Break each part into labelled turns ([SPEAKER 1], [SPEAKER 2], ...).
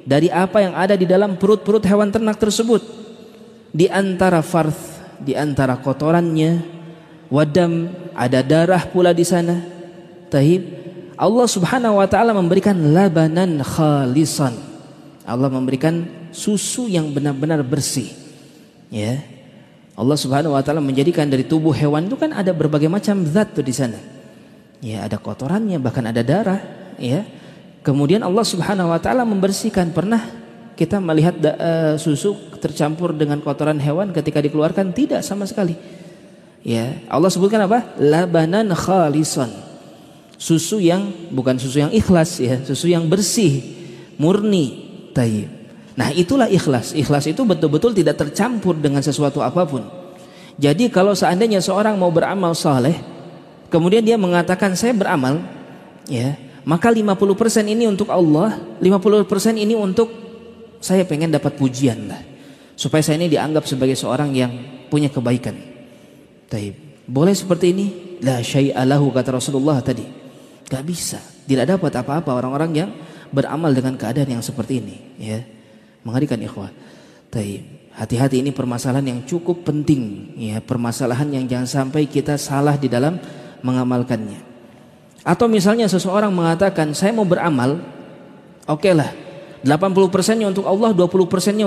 [SPEAKER 1] dari apa yang ada di dalam perut-perut hewan ternak tersebut, di antara farth, di antara kotorannya, wadam, ada darah pula di sana. Taib, Allah Subhanahu wa taala memberikan labanan khalisan. Allah memberikan susu yang benar-benar bersih. Ya. Allah Subhanahu wa taala menjadikan dari tubuh hewan itu kan ada berbagai macam zat tuh di sana. Ya, ada kotorannya, bahkan ada darah, ya. Kemudian Allah Subhanahu wa taala membersihkan. Pernah kita melihat susu tercampur dengan kotoran hewan ketika dikeluarkan? Tidak sama sekali. Ya, Allah sebutkan apa? Labanan khalisan. Susu yang bukan susu yang ikhlas, ya, susu yang bersih, murni. Taib. Nah, itulah ikhlas. Ikhlas itu betul-betul tidak tercampur dengan sesuatu apapun. Jadi kalau seandainya seorang mau beramal saleh, kemudian dia mengatakan saya beramal, ya, maka 50% ini untuk Allah, 50% ini untuk saya pengen dapat pujian lah, supaya saya ini dianggap sebagai seorang yang punya kebaikan. Taib. Boleh seperti ini? La syai'a lahu, kata Rasulullah tadi. Gak bisa. Tidak dapat apa-apa orang-orang yang beramal dengan keadaan yang seperti ini, ya. Mengerikan ikhwah. Taib. Hati-hati, ini permasalahan yang cukup penting, ya, permasalahan yang jangan sampai kita salah di dalam mengamalkannya. Atau misalnya seseorang mengatakan saya mau beramal, oke lah, 80%-nya untuk Allah, 20%-nya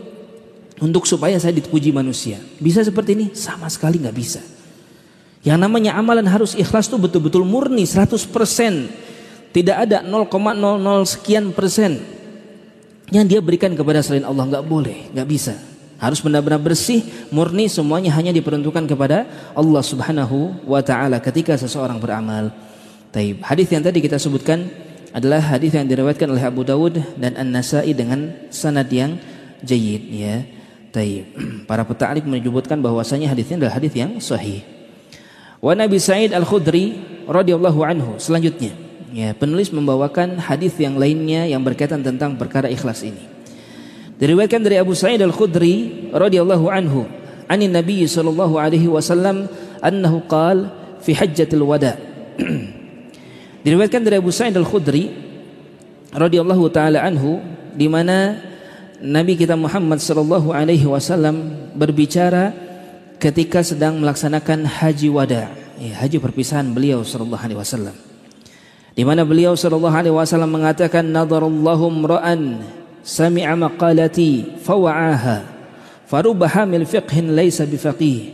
[SPEAKER 1] untuk supaya saya dipuji manusia. Bisa seperti ini? Sama sekali nggak bisa. Yang namanya amalan harus ikhlas tuh betul-betul murni 100%. Tidak ada 0,00 sekian persen yang dia berikan kepada selain Allah. Nggak boleh, nggak bisa. Harus benar-benar bersih, murni, semuanya hanya diperuntukkan kepada Allah Subhanahu wa taala ketika seseorang beramal. Taib. Hadis yang tadi kita sebutkan adalah hadis yang diriwayatkan oleh Abu Dawud dan An-Nasa'i dengan sanad yang jayyid, ya. Taib. Para peta'alif menyebutkan bahwasanya hadisnya adalah hadis yang sahih. Wa Nabi Sa'id Al-Khudri radhiyallahu anhu, selanjutnya, ya, penulis membawakan hadis yang lainnya yang berkaitan tentang perkara ikhlas ini. Diriwayatkan dari Abu Sa'id Al-Khudri radhiyallahu anhu, anin Nabi sallallahu alaihi wasallam annahu qala fi hajjatil wada'. Diriwayatkan dari Abu Sa'id Al-Khudri radhiyallahu taala anhu, di mana Nabi kita Muhammad sallallahu alaihi wasallam berbicara ketika sedang melaksanakan haji wada', ya, haji perpisahan beliau sallallahu alaihi wasallam. Di mana beliau sallallahu alaihi wasallam mengatakan, nadarallahu imra'an sami'a maqalati fawa'aha farubba hamil fiqhin laysa bifaqih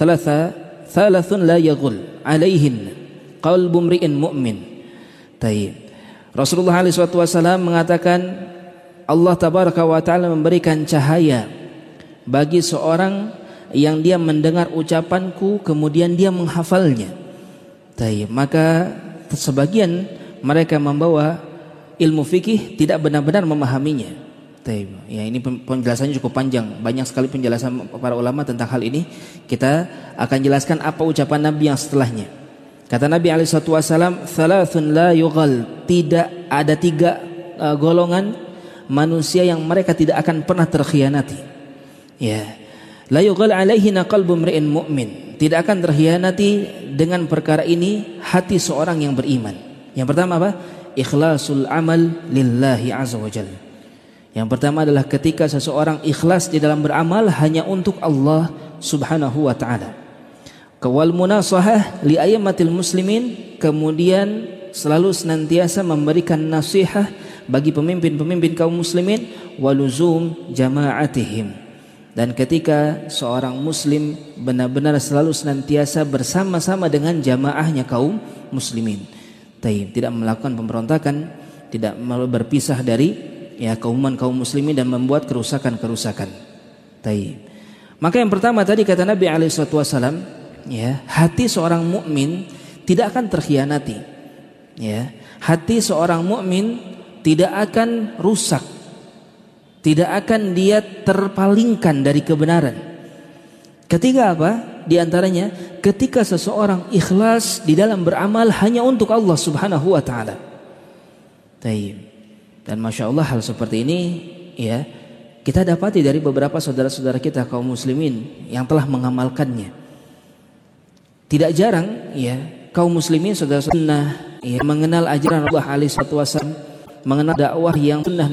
[SPEAKER 1] thalathun la yaghul alaihin qalbu mri'in mu'min. Taib. Rasulullah alaihi wasallam mengatakan, Allah tabaraka wa taala memberikan cahaya bagi seorang yang dia mendengar ucapanku kemudian dia menghafalnya. Taib. Maka sebagian mereka membawa ilmu fikih tidak benar-benar memahaminya. Taib. Ya, ini penjelasannya cukup panjang, banyak sekali penjelasan para ulama tentang hal ini. Kita akan jelaskan apa ucapan Nabi yang setelahnya. Kata Nabi alaihissalam, thalathun la yughal, tidak ada 3 golongan manusia yang mereka tidak akan pernah terkhianati. Ya, la yughal alaihina qalbu mri'in mu'min, tidak akan terkhianati dengan perkara ini hati seorang yang beriman. Yang pertama apa? Ikhlasul amal lillahi azza wa jalla. Yang pertama adalah ketika seseorang ikhlas di dalam beramal hanya untuk Allah Subhanahu wa taala. Kawal munasahah li ayyamatil muslimin, kemudian selalu senantiasa memberikan nasihat bagi pemimpin-pemimpin kaum muslimin, waluzum jama'atihim, dan ketika seorang muslim benar-benar selalu senantiasa bersama-sama dengan jamaahnya kaum muslimin. Taib. Tidak melakukan pemberontakan, tidak berpisah dari, ya, kaum muslimin dan membuat kerusakan-kerusakan. Taib. Maka yang pertama tadi kata Nabi alaihi wasallam, ya, hati seorang mukmin tidak akan terkhianati. Ya, hati seorang mukmin tidak akan rusak, tidak akan dia terpalingkan dari kebenaran. Ketika apa? Di antaranya ketika seseorang ikhlas di dalam beramal hanya untuk Allah Subhanahu wa taala. Taib. Dan masya Allah hal seperti ini, ya, kita dapati dari beberapa saudara-saudara kita kaum muslimin yang telah mengamalkannya. Tidak jarang, ya, kaum muslimin saudara sunnah, ya, mengenal ajaran Allah alaihi wasallam, mengenal dakwah yang sunnah